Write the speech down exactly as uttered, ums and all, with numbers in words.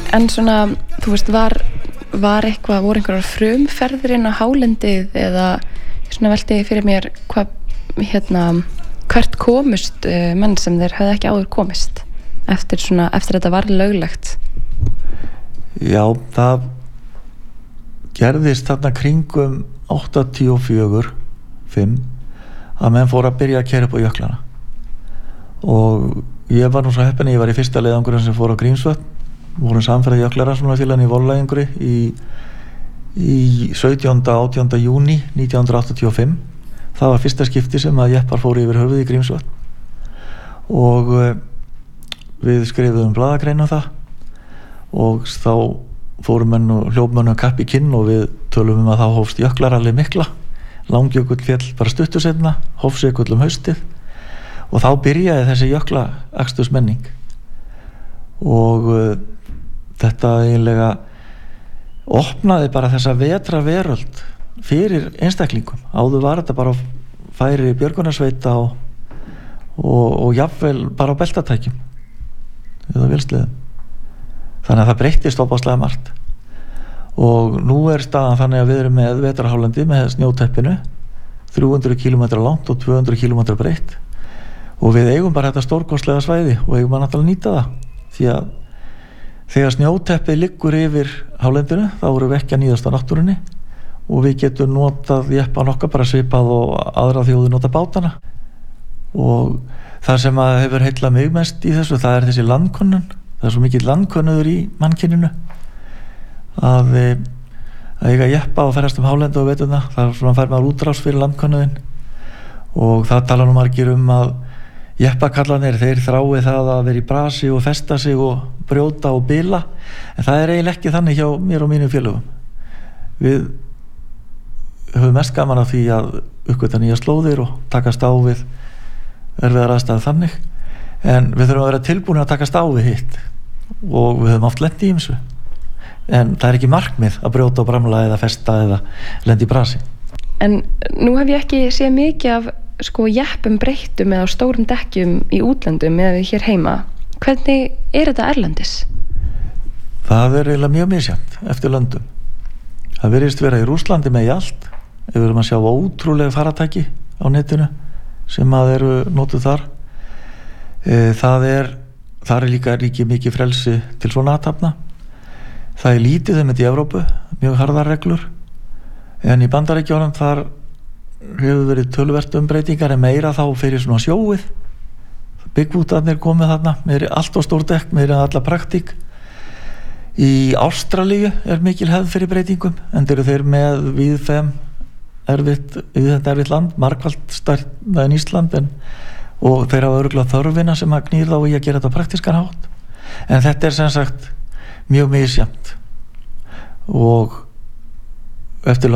En svona, þú veist, var, var eitthvað, voru einhverjar frumferðir inn á hálendið eða svona velti fyrir mér hvað, hérna, hvert komust uh, menn sem þeir höfðu ekki áður komist eftir svona, eftir þetta var löglegt? Já, það gerðist þarna kringum áttatíu og fjögur, fimm að menn fóru að byrja að keyra upp á jöklana og ég var nú svo heppinn, ég var í fyrsta leiðangurinn sem fór á Grímsvötn, vorum samferða jöklaransfélaginu í Volleyingri í, í sautjánda og átjánda júní nítján hundruð áttatíu og fimm. Það var fyrsta skipti sem að jeppar fóru yfir höfuð í Grímsvötn og uh, við skrifuðum blaðagrein um það og þá fórum menn og hljópmennu kapp í kinn og við tölum um að þá hófst jöklaralli mikla, Langjökull féll bara stuttu seinna, Hofsjökull um haustið og þá byrjaði þessi jöklaakstusmenning og uh, þetta eiginlega opnaði bara þessa vetra veröld fyrir einstaklingum. Áður var þetta bara færi björgunarsveita og, og, og jafnvel bara á beltatækjum eða vélsliðum. Þannig að það breyttist opaslega margt og nú er staðan þannig að við erum með vetrarhálendi með snjóteppinu þrjú hundruð kílómetra langt og tvö hundruð kílómetra breitt og við eigum bara þetta stórkostlega svæði og eigum að náttúrulega nýta það því að þegar snjóteppið liggur yfir hálendinu þá voru við ekki að nýðast á náttúrunni og við getum notað jeppan okkar bara svipað og aðra þjóðir nota bátana og það sem að hefur heillað mig mest í þessu það er þessi landkönnun, það er svo mikið landkönnuður í mannkyninu að, að eiga jeppa og ferðast um hálendu og veturna, það er svona fær maður útrás fyrir landkönnuðin og það tala nú margir um að jeppakallanir, þeir þrái það að vera í brasi og festa sig og brjóta og bila, en það er eiginlega ekki þannig hjá mér og mínum félögum. Við höfum mest gaman af því að uppgöta nýja slóðir og takast á við erfiðar aðstæður þannig, en við þurfum að vera tilbúin að takast á við hitt og við höfum oft lent í ýmsu, en það er ekki markmið að brjóta og bramla eða festa eða lenda í brasi. En nú hef ég ekki séð mikið af sko jeppum breyttum eða stórum dekkjum í útlöndum eða hér heima. Hvernig er þetta erlendis? Það er eiginlega mjög misjafnt eftir löndum. Það virðist vera í Rússlandi með í allt. Við erum að sjá ótrúlega faratæki á netinu sem að eru notuð þar. Það er, þar er líka ríkið mikið frelsi til svona athafna. Það er lítið um þetta í Evrópu, mjög harðar reglur. En í Bandaríkjunum þar hefur verið töluvert umbreytingar en meira þá fyrir svona sjóið. Byggvútarnir komið þarna með allt og stór dekk, með alla praktík. Í Ástralíu er mikil hefð fyrir breytingum, en eru þeir með víðfeðm erfitt, við þetta erfitt land, margfalt stærra en Ísland, en, og þeir hafa örugglega þörfina sem að knýr þá í að gera þetta praktískan hátt. En þetta er sem sagt mjög misjafnt og eftir